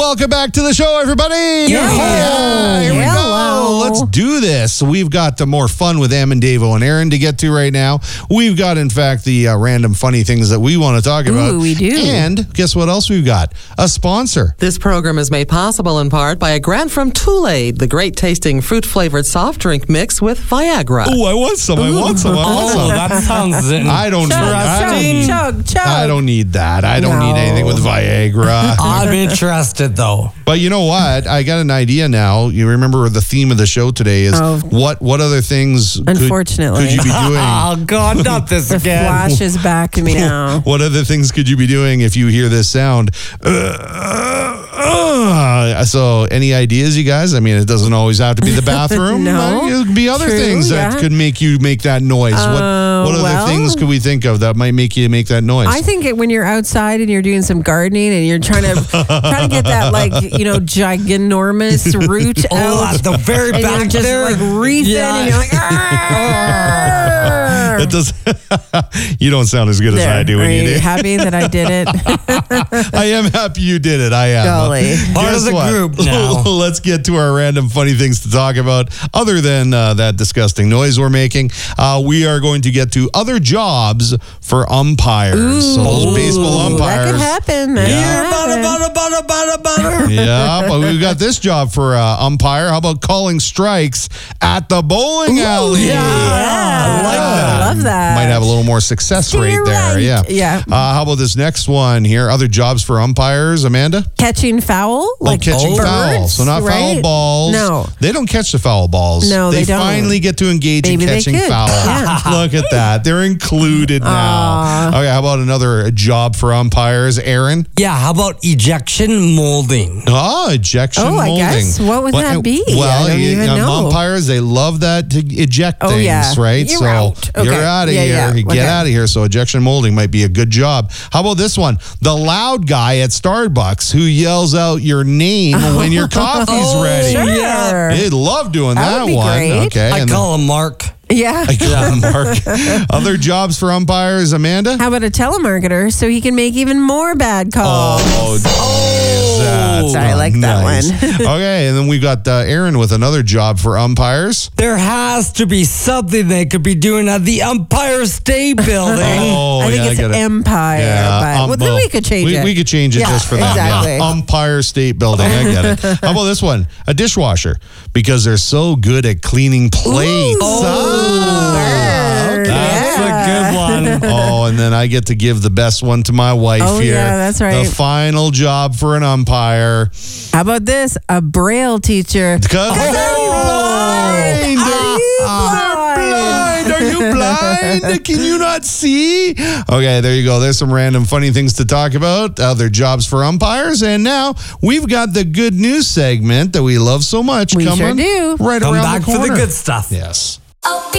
Welcome back to the show, everybody. Yeah. Here we go. Let's do this. We've got more fun with Em and Davo and Aaron to get to right now. We've got, in fact, the random funny things that we want to talk about. Ooh, we do. And guess what else we've got? A sponsor. This program is made possible in part by a grant from Too-Lade, the great-tasting fruit-flavored soft drink mix with Viagra. Oh, I want some. I want some. That sounds I don't need Chug. I don't need that. I don't need anything with Viagra. I'm interested, though. But you know what? I got an idea now. You remember the theme of the show today is what other things Unfortunately. could you be doing? Oh, God, not this The again. flash is back now. What other things could you be doing if you hear this sound? So any ideas, you guys? I mean, it doesn't always have to be the bathroom. No. It could be other True, things that could make you make that noise. What other things could we think of that might make you make that noise? I think when you're outside and you're doing some gardening and you're trying to get that ginormous root out. At the very And back you're just there. reefing and you're like, That does. You don't sound as good as I do when you Are do. you happy that I did it? I am happy you did it. I am. Golly. Part of the group now. Let's get to our random funny things to talk about. Other than that disgusting noise we're making, we are going to get to other jobs for umpires. So those baseball umpires. That could happen. Yeah, but we've got this job for umpire. How about calling strikes at the bowling alley? I like that. I love that. Might have a little more success rate there. right. Yeah. Yeah. How about this next one here? Other jobs for umpires, Amanda? Catching foul? Catching foul. birds, So not foul right? balls. No. They don't catch the foul balls. No, they don't. finally get to engage Maybe in they catching could. foul. Yeah. Look at that. They're included now. Okay, how about another job for umpires, Aaron? Yeah, how about ejection molding? Oh, ejection molding. I guess. What would that be? Well, I don't even know. umpires, they love that to eject things, yeah. right? You're so out. Okay. you're out of Yeah, here. yeah. You get Okay. out of here. So ejection molding might be a good job. How about this one? The loud guy at Starbucks who yells out your name when your coffee's ready. Sure. Yeah. They'd love doing That that would be one. great. Okay. I call him Mark. Yeah. I call him Mark. Other jobs for umpires, Amanda? How about a telemarketer so he can make even more bad calls? That's I like that nice. one. Okay, and then we got Aaron with another job for umpires. There has to be something they could be doing at the Empire State Building. Oh, I think it's Empire. But then we could change it. We could change it Yeah, just for them. exactly. Yeah. Umpire State Building. I get it. How about this one? A dishwasher, because they're so good at cleaning plates. That's a good one. Oh, and then I get to give the best one to my wife here. Yeah, that's right. The final job for an umpire. How about this? A Braille teacher. Because they're blind. Are you blind? Can you not see? Okay, there you go. There's some random funny things to talk about. Other jobs for umpires. And now we've got the good news segment that we love so much. We coming sure do. right Come around back the corner. for the good stuff. Yes.